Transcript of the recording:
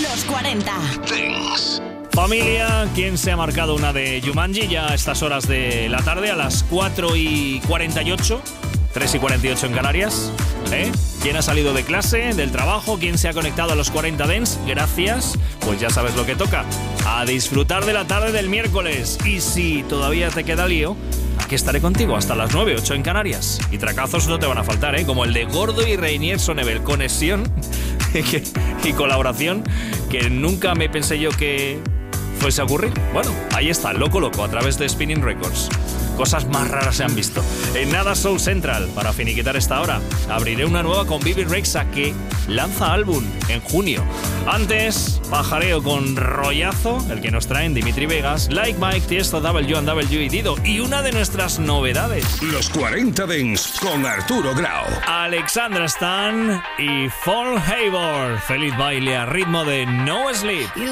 Los 40 Dance. Familia, ¿quién se ha marcado una de Jumanji ya a estas horas de la tarde, a las 4:48, 3:48 en Canarias? ¿Quién ha salido de clase, del trabajo? ¿Quién se ha conectado a los 40 Dance? Gracias. Pues ya sabes lo que toca. A disfrutar de la tarde del miércoles. Y si todavía te queda lío, aquí estaré contigo hasta las 9, 8 en Canarias. Y tracazos no te van a faltar, como el de Gordo y Reinier Sonebel. Conexión y colaboración que nunca me pensé yo que fuese a ocurrir. Bueno, ahí está, Loco a través de Spinning Records. Cosas más raras se han visto. En nada, Soul Central, para finiquitar esta hora. Abriré una nueva con Bibi Rexha, que lanza álbum en junio. Antes, pajareo con rollazo, el que nos traen Dimitri Vegas, Like Mike, Tiesto, W&W y Dido. Y una de nuestras novedades. Los 40 Dance con Arturo Grau. Alexandra Stan y Fall Hayward. Feliz baile a ritmo de No Sleep. You